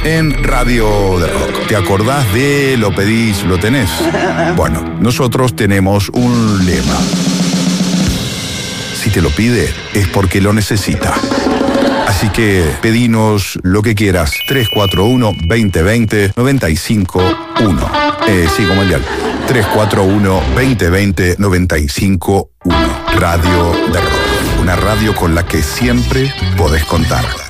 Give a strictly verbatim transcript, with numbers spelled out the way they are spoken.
en Radio de Rock. ¿Te acordás de lo pedís, lo tenés? Bueno, nosotros tenemos un lema. Si te lo pide, es porque lo necesita. Así que pedinos lo que quieras. tres cuatro uno, veinte veinte, noventa y cinco uno. Eh, sí, como el dial. tres cuatro uno, veinte veinte, noventa y cinco uno. Radio de Rock. Una radio con la que siempre podés contar.